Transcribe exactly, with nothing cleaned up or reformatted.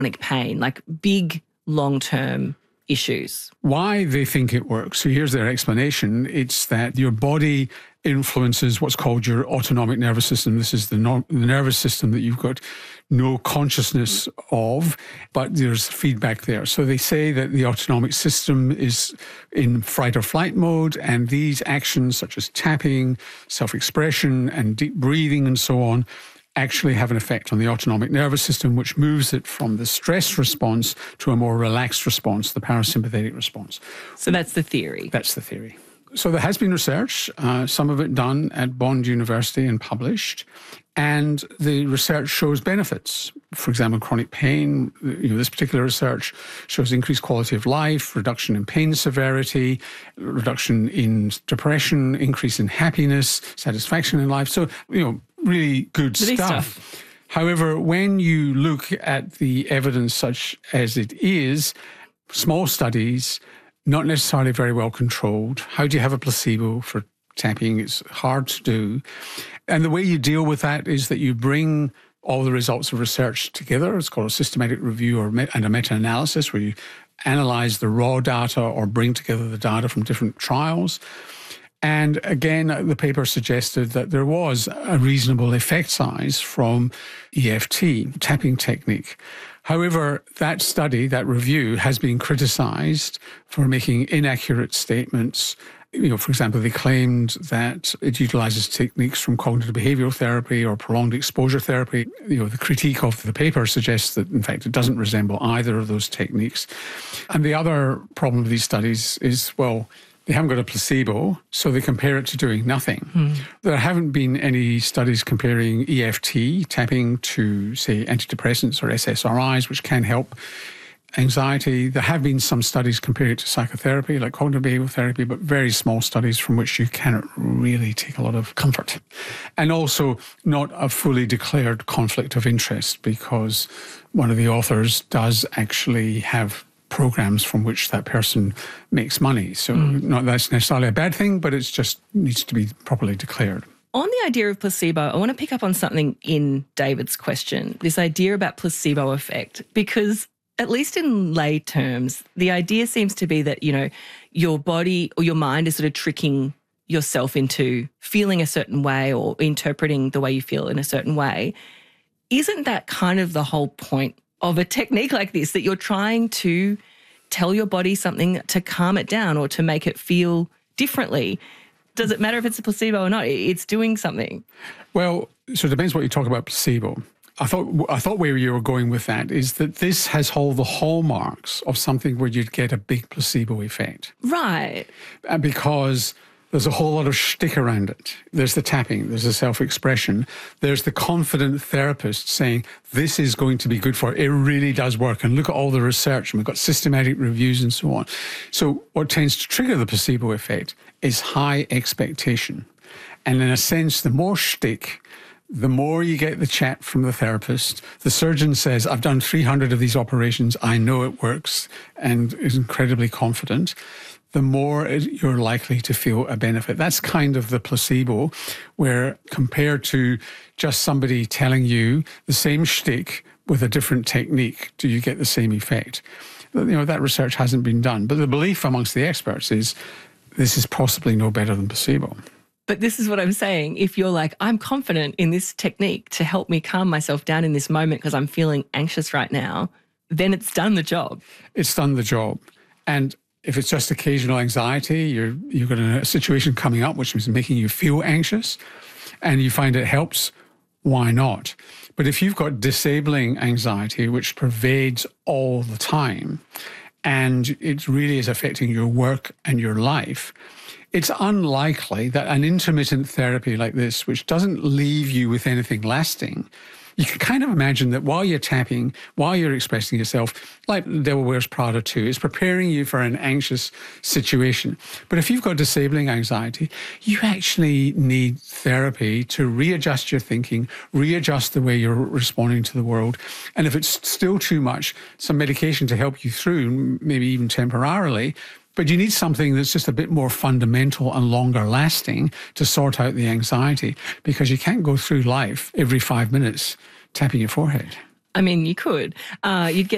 chronic pain, like big long-term issues? Why they think it works. So here's their explanation. It's that your body influences what's called your autonomic nervous system. This is the, no- the nervous system that you've got no consciousness of, but there's feedback there. So they say that the autonomic system is in fight or flight mode, and these actions such as tapping, self-expression and deep breathing and so on actually have an effect on the autonomic nervous system, which moves it from the stress response to a more relaxed response, the parasympathetic response. So that's the theory. That's the theory. So there has been research, uh, some of it done at Bond University and published, and the research shows benefits. For example, chronic pain, you know, this particular research shows increased quality of life, reduction in pain severity, reduction in depression, increase in happiness, satisfaction in life. So, you know, really good Really stuff. stuff. However, when you look at the evidence such as it is, small studies, not necessarily very well controlled. How do you have a placebo for tapping? It's hard to do. And the way you deal with that is that you bring all the results of research together. It's called a systematic review or met- and a meta-analysis, where you analyse the raw data or bring together the data from different trials. And again, the paper suggested that there was a reasonable effect size from E F T, tapping technique. However, that study, that review, has been criticised for making inaccurate statements. You know, for example, they claimed that it utilises techniques from cognitive behavioural therapy or prolonged exposure therapy. You know, the critique of the paper suggests that, in fact, it doesn't resemble either of those techniques. And the other problem with these studies is, well, they haven't got a placebo, so they compare it to doing nothing. Hmm. There haven't been any studies comparing E F T, tapping, to, say, antidepressants or S S R Is, which can help anxiety. There have been some studies comparing it to psychotherapy, like cognitive behavioural therapy, but very small studies from which you cannot really take a lot of comfort. And also not a fully declared conflict of interest, because one of the authors does actually have programs from which that person makes money. So mm. not that's necessarily a bad thing, but it just needs to be properly declared. On the idea of placebo, I want to pick up on something in David's question, this idea about placebo effect, because at least in lay terms, the idea seems to be that, you know, your body or your mind is sort of tricking yourself into feeling a certain way or interpreting the way you feel in a certain way. Isn't that kind of the whole point of a technique like this, that you're trying to tell your body something to calm it down or to make it feel differently? Does it matter if it's a placebo or not? It's doing something. Well, so it depends what you talk about placebo. I thought I thought where you were going with that is that this has all the hallmarks of something where you'd get a big placebo effect. Right. And because there's a whole lot of shtick around it. There's the tapping, there's the self-expression, there's the confident therapist saying, this is going to be good for it. It really does work. And look at all the research, and we've got systematic reviews and so on. So what tends to trigger the placebo effect is high expectation. And in a sense, the more shtick, the more you get the chat from the therapist. The surgeon says, I've done three hundred of these operations, I know it works, and is incredibly confident, the more you're likely to feel a benefit. That's kind of the placebo, where compared to just somebody telling you the same shtick with a different technique, do you get the same effect? You know, that research hasn't been done. But the belief amongst the experts is this is possibly no better than placebo. But this is what I'm saying. If you're like, I'm confident in this technique to help me calm myself down in this moment because I'm feeling anxious right now, then it's done the job. It's done the job. And if it's just occasional anxiety, you're, you've got a situation coming up which is making you feel anxious and you find it helps, why not? But if you've got disabling anxiety which pervades all the time and it really is affecting your work and your life, it's unlikely that an intermittent therapy like this, which doesn't leave you with anything lasting, you can kind of imagine that while you're tapping, while you're expressing yourself, like The Devil Wears Prada two, it's preparing you for an anxious situation. But if you've got disabling anxiety, you actually need therapy to readjust your thinking, readjust the way you're responding to the world. And if it's still too much, some medication to help you through, maybe even temporarily. But you need something that's just a bit more fundamental and longer lasting to sort out the anxiety, because you can't go through life every five minutes tapping your forehead. I mean, you could. Uh, you'd get